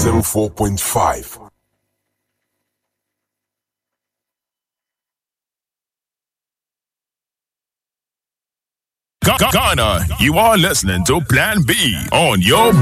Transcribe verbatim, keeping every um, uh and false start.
zero four point five. Ghana, you are listening to Plan B on your